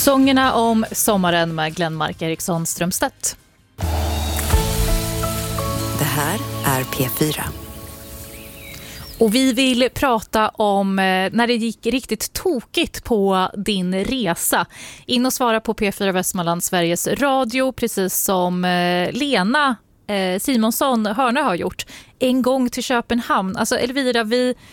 Sångerna om sommaren med Glenmark Eriksson Strömstedt. Det här är P4. Och vi vill prata om när det gick riktigt tokigt på din resa. In och svara på P4 Västmanland Sveriges Radio, precis som Lena Simonsson Hörne har gjort. En gång till Köpenhamn. Alltså Elvira,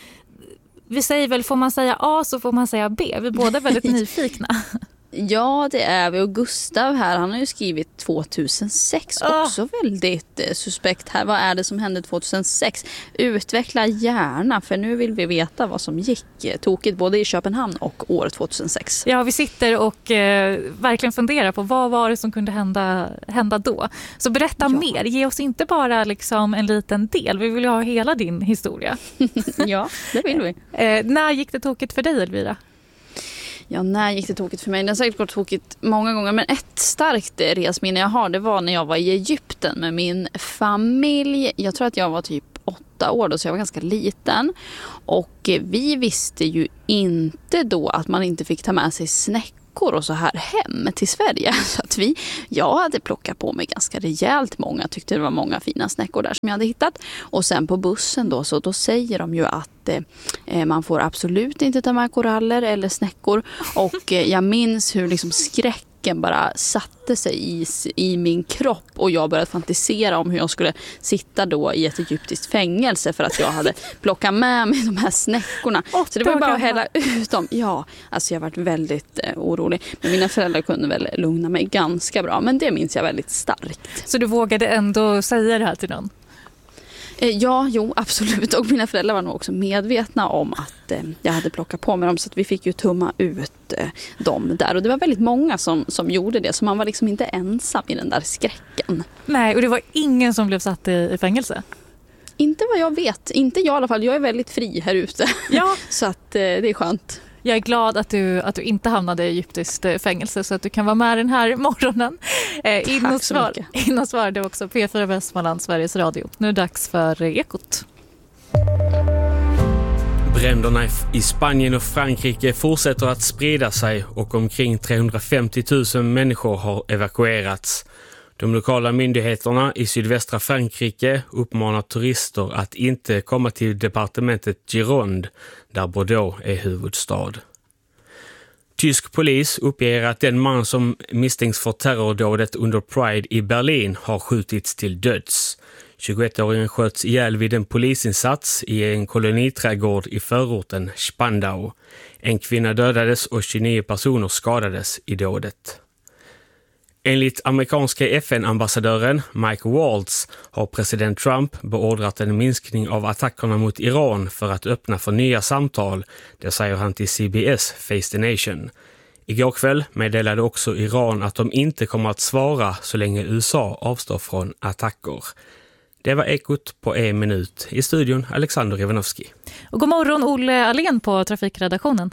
vi säger väl, får man säga A så får man säga B. Vi är båda väldigt nyfikna. Ja, det är vi. Och Gustav här, han har ju skrivit 2006. Också väldigt suspekt här. Vad är det som hände 2006? Utveckla gärna, för nu vill vi veta vad som gick tokigt både i Köpenhamn och år 2006. Ja, vi sitter och verkligen funderar på vad var det som kunde hända då. Så berätta mer. Ge oss inte bara liksom en liten del. Vi vill ju ha hela din historia. Ja, det vill vi. När gick det tokigt för dig, Elvira? Ja, när gick det tokigt för mig? Det har säkert gått tokigt många gånger. Men ett starkt resminne jag har, det var när jag var i Egypten med min familj. Jag tror att jag var typ 8 år då, så jag var ganska liten. Och vi visste ju inte då att man inte fick ta med sig snäckor och så här hem till Sverige. Så att jag hade plockat på mig ganska rejält många. Tyckte det var många fina snäckor där som jag hade hittat. Och sen på bussen då, så då säger de ju att man får absolut inte ta med koraller eller snäckor. Och jag minns hur liksom skräcken bara satte sig i min kropp. Och jag började fantisera om hur jag skulle sitta då i ett egyptiskt fängelse för att jag hade plockat med mig de här snäckorna. Så det var bara att hälla ut dem. Ja, alltså jag varit väldigt orolig. Men mina föräldrar kunde väl lugna mig ganska bra. Men det minns jag väldigt starkt. Så du vågade ändå säga det här till någon? Ja, jo, absolut. Och mina föräldrar var nog också medvetna om att jag hade plockat på mig dem. Så att vi fick ju tumma ut dem där. Och det var väldigt många som gjorde det. Så man var liksom inte ensam i den där skräcken. Nej, och det var ingen som blev satt i fängelse? Inte vad jag vet. Inte jag i alla fall. Jag är väldigt fri här ute. Ja. Så att det är skönt. Jag är glad att du inte hamnade i egyptiskt fängelse så att du kan vara med den här morgonen. In och svarade också P4 Västmanland Sveriges Radio. Nu är det dags för Ekot. Bränderna i Spanien och Frankrike fortsätter att sprida sig och omkring 350 000 människor har evakuerats. De lokala myndigheterna i sydvästra Frankrike uppmanar turister att inte komma till departementet Gironde, där Bordeaux är huvudstad. Tysk polis uppger att den man som misstänks för terrordådet under Pride i Berlin har skjutits till döds. 21-åringen sköts ihjäl vid en polisinsats i en koloniträdgård i förorten Spandau. En kvinna dödades och 29 personer skadades i dådet. Enligt amerikanska FN-ambassadören Mike Waltz har president Trump beordrat en minskning av attackerna mot Iran för att öppna för nya samtal, det säger han till CBS Face the Nation. Igår kväll meddelade också Iran att de inte kommer att svara så länge USA avstår från attacker. Det var Ekot på en minut. I studion Alexander Ivanovski. Och god morgon Olle Alén på trafikredaktionen.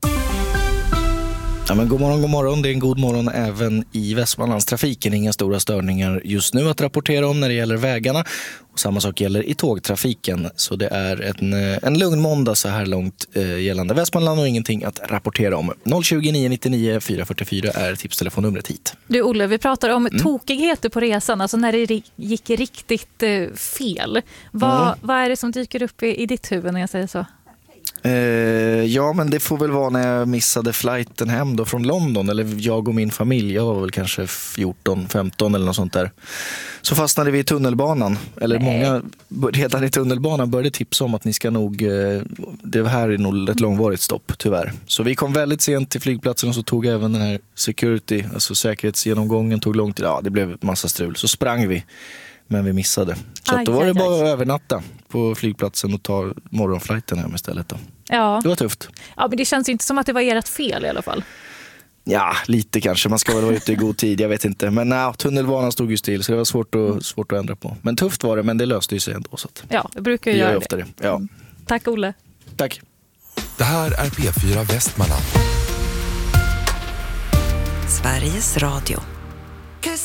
Ja, men god morgon. Det är en god morgon även i Västmanlands trafiken. Inga stora störningar just nu att rapportera om när det gäller vägarna. Och samma sak gäller i tågtrafiken. Så det är en lugn måndag så här långt gällande Västmanland och ingenting att rapportera om. 020 999 444 är tipstelefonnumret hit. Du Olle, vi pratar om tokigheter på resan. Alltså när det gick riktigt fel. Vad är det som dyker upp i ditt huvud när jag säger så? Ja, men det får väl vara när jag missade flighten hem då från London, eller jag och min familj, jag var väl kanske 14-15 eller något sånt där. Så fastnade vi i tunnelbanan, eller många redan i tunnelbanan började tipsa om att ni ska nog, det här är nog ett långvarigt stopp tyvärr. Så vi kom väldigt sent till flygplatsen och så tog även den här security, alltså säkerhetsgenomgången tog lång tid, ja det blev massa strul, så sprang vi. Men vi missade. Så då var det bara att övernatta på flygplatsen och ta morgonflighten hem istället då. Ja. Det var tufft. Ja, men det känns inte som att det var ert fel i alla fall. Ja, lite kanske. Man ska väl vara ute i god tid, jag vet inte. Men tunnelbanan stod ju still så det var svårt att ändra på. Men tufft var det, men det löste ju sig ändå. Så att ja, jag brukar ju göra det. Ja. Tack Olle. Tack. Det här är P4 Västmanland. Sveriges Radio.